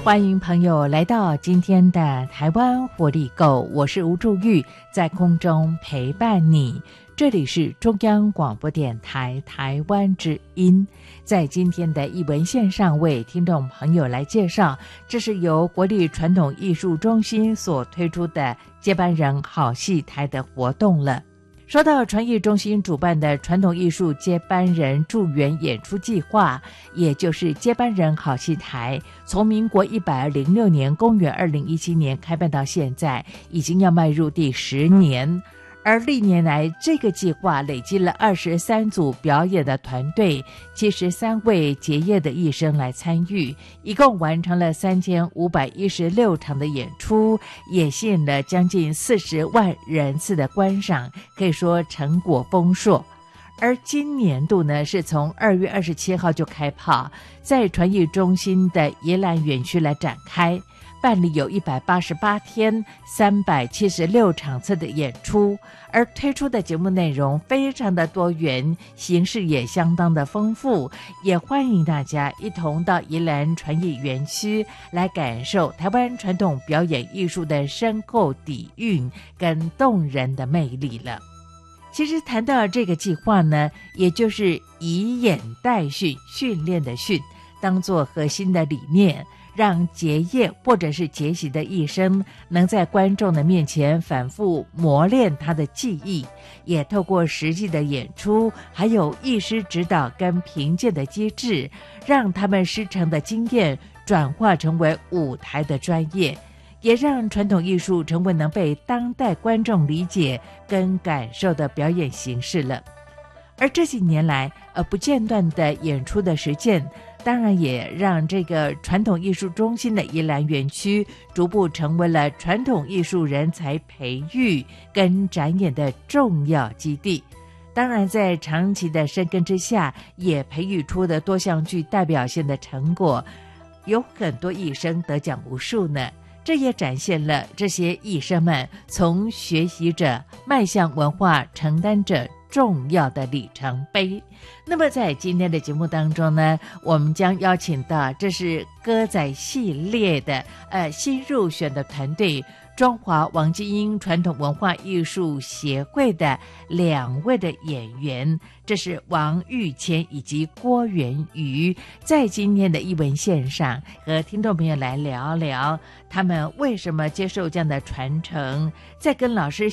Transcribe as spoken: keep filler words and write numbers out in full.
欢迎朋友来到今天的台湾活力购，我是吴祝玉，在空中陪伴你。这里是中央广播电台台湾之音。在今天的艺文线上为听众朋友来介绍，这是由国立传统艺术中心所推出的接班人好戏台的活动了。说到传艺中心主办的传统艺术接班人助援演出计划，也就是接班人好戏台，从民国一百零六年公元二零一七年开办到现在，已经要迈入第十年。而历年来，这个计划累积了二十三组表演的团队，七十三位结业的艺生来参与，一共完成了三千五百一十六场的演出，也吸引了将近四十万人次的观赏，可以说成果丰硕。而今年度呢，是从二月二十七号就开跑，在传艺中心的宜兰园区来展开。办理有一百八十八天三百七十六场次的演出，而推出的节目内容非常的多元，形式也相当的丰富，也欢迎大家一同到宜兰传艺园区来感受台湾传统表演艺术的深厚底蕴跟动人的魅力了。其实谈到这个计划呢，也就是以演代训，训练的训当作核心的理念，让结业或者是结习的艺生能在观众的面前反复磨练他的技艺，也透过实际的演出，还有艺师指导跟评鉴的机制，让他们师承的经验转化成为舞台的专业，也让传统艺术成为能被当代观众理解跟感受的表演形式了。而这几年来呃不间断的演出的实践，当然也让这个传统艺术中心的宜兰园区逐步成为了传统艺术人才培育跟展演的重要基地。当然在长期的深耕之下，也培育出的多项具代表性的成果，有很多艺生得奖无数呢。这也展现了这些艺生们从学习者迈向文化承担者重要的里程碑。那么在今天的节目当中呢，我们将邀请到这是歌仔系列的呃新入选的团队，中华王金英传统文化艺术协会的两位的演员，这是王玉谦以及郭元瑜，在今天的艺文线上和听众朋友来聊聊他们为什么接受这样的传承，在跟老师